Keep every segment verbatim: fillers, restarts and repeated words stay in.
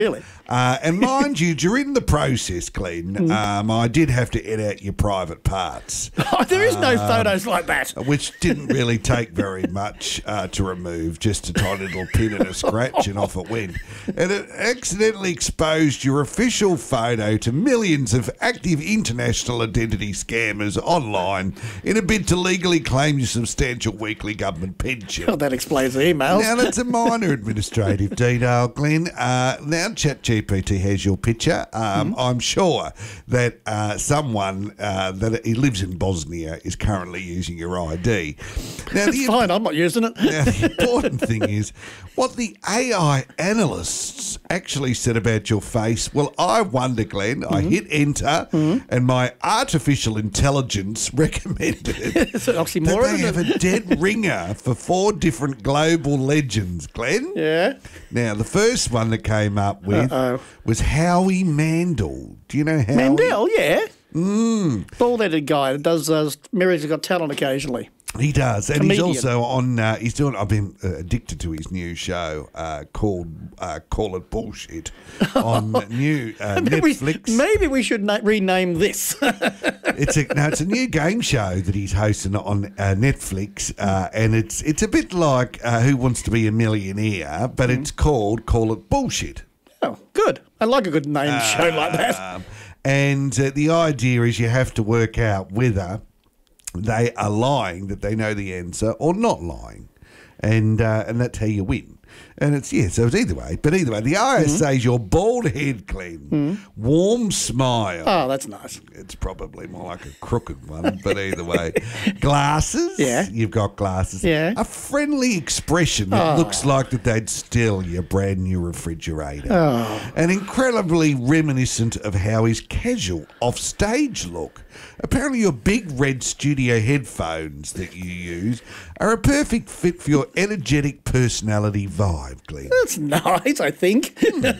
Really? Uh, and mind you, during the process, Glenn, um, I did have to edit out your private parts. Oh, there is no photos like that. Which didn't really take very much uh, to remove, just a tiny little pin and a scratch, and off it went. And it accidentally exposed your official photo to millions of active international identity scammers online in a bid to legally claim your substantial weekly government pension. Well, that explains the emails. Now, that's a minor administrative detail, Glenn. Uh, now, ChatGPT has your picture. Um, mm-hmm. I'm sure that uh, someone uh, that he lives in Bosnia is currently using your I D. Now, It's fine, I'm not using it. Now, the important thing is what the A I analysts actually said about your face. Well, I wonder, Glenn. Mm-hmm. I hit enter, mm-hmm. and my artificial intelligence recommended It's an oxymoron, that they have a dead ringer for four different global legends, Glenn. Yeah. Now, the first one that came up with Uh-oh. was Howie Mandel. Do you know Howie? Mandel, yeah. Mm. Bald-headed guy that does uh, Mirror's Got Talent occasionally. He does, and Comedian. he's also on. Uh, he's doing. I've been uh, addicted to his new show uh, called uh, "Call It Bullshit" on new uh, maybe Netflix. We, maybe we should na- rename this. It's a no, it's a new game show that he's hosting on uh, Netflix, uh, and it's it's a bit like uh, Who Wants to Be a Millionaire, but mm. it's called "Call It Bullshit." Oh, good. I like a good named uh, show like that. And uh, the idea is you have to work out whether they are lying, that they know the answer, or not lying. And uh, and that's how you win. And it's, yeah, so it's either way. But either way, the I S A mm-hmm. is your bald head, Glenn. Mm-hmm. Warm smile. Oh, that's nice. It's probably more like a crooked one, but either way. Glasses. Yeah. You've got glasses. Yeah. A friendly expression that oh. looks like that they'd steal your brand new refrigerator. Oh. And incredibly reminiscent of Howie's casual off-stage look. Apparently your big red studio headphones that you use are a perfect fit for your energetic personality vibe, Glenn. That's nice, I think.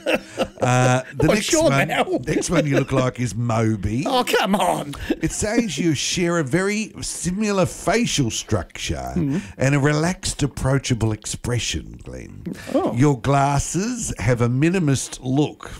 Uh, the oh, next sure one, now. next one you look like is Moby. Oh, come on. It says you share a very similar facial structure mm-hmm. and a relaxed, approachable expression, Glenn. Oh. Your glasses have a minimalist look.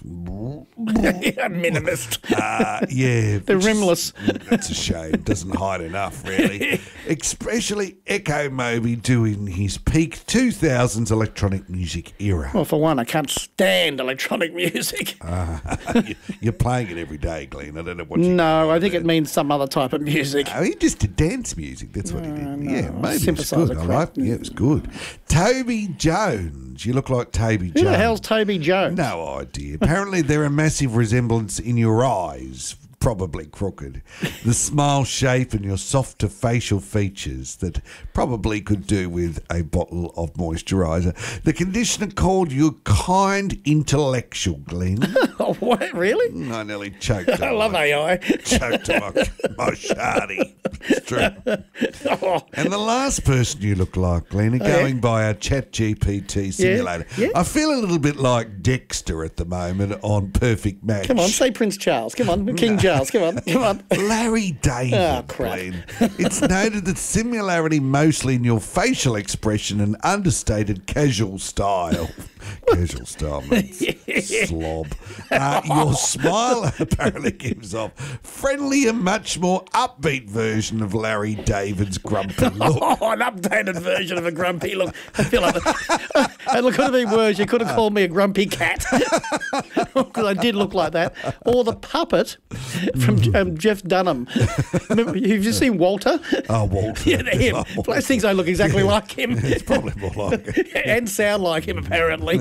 A minimalist. Uh, yeah. They're rimless. That's a shame. Doesn't hide enough, really. Especially Echo Moby doing his peak two thousands electronic music era. Well, for one, I can't stand electronic music. Uh, you're playing it every day, Glenn. I don't know what you No, I think it means some other type of music. No, he just did dance music. That's what he did. Uh, no, yeah, maybe it was good. I like. Yeah, it was good. Toby Jones. You look like Toby Who Jones. the hell's Toby Jones? No idea. Apparently, there are massive resemblance in your eyes. Probably crooked. The smile shape and your softer facial features that probably could do with a bottle of moisturiser. The conditioner called you kind intellectual, Glenn. Oh, what? Really? I nearly choked. I love my, A I. Choked on my, my shardy. It's true. Oh. And the last person you look like, Glenn, are oh, going yeah? by our ChatGPT simulator. Yeah? Yeah? I feel a little bit like Dexter at the moment on Perfect Match. Come on, say Prince Charles. Come on, King no. Charles. Come on, come on. Larry David, oh, crap. Glenn. It's noted that similarity mostly in your facial expression and understated casual style. Casual style means slob. Uh, your smile apparently gives off friendly and much more upbeat version of Larry David's grumpy look. Oh, an updated version of a grumpy look. I feel like that. It could have been worse. You could have called me a grumpy cat because I did look like that. Or the puppet from um, Jeff Dunham. Remember, you've just seen Walter? Oh, Walter. Yeah, him. Oh, Walter. Those things don't look exactly yeah. like him. It's probably more like it. And sound like him, apparently.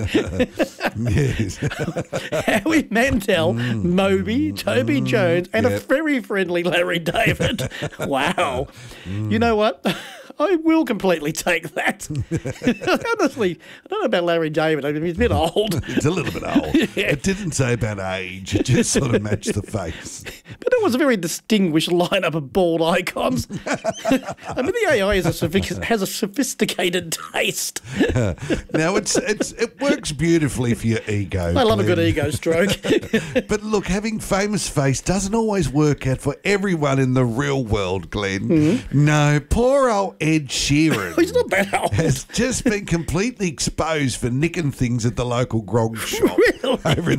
Yes. Howie Mandel, mm. Moby, Toby mm. Jones, and yep. a very friendly Larry David. Wow. Mm. You know what? I will completely take that. Honestly, I don't know about Larry David. I mean, he's a bit old. It's a little bit old. Yeah. It didn't say about age. It just sort of matched the face. But That was a very distinguished lineup of bald icons. I mean, the A I is a sophic- has a sophisticated taste. Now, it's it's it works beautifully for your ego. I love a Glenn. good ego stroke. But look, having famous face doesn't always work out for everyone in the real world, Glenn. Mm-hmm. No, poor old Ed Sheeran He's not that old. has just been completely exposed for nicking things at the local grog shop Really? over in